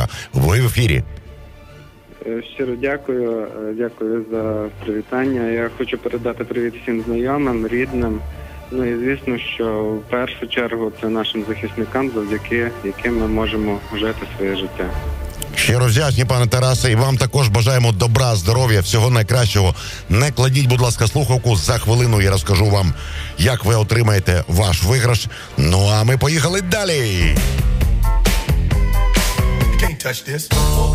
Тарасенка. Ви в ефірі. Щиро дякую. Дякую за привітання. Я хочу передати привіт всім знайомим, рідним. Ну і звісно, що в першу чергу це нашим захисникам, завдяки яким ми можемо жити своє життя. Щиро вдячні, пане Тарасе, і вам також бажаємо добра, здоров'я, всього найкращого. Не кладіть, будь ласка, слухавку. За хвилину я розкажу вам, як ви отримаєте ваш виграш. Ну а ми поїхали далі! Can't touch this.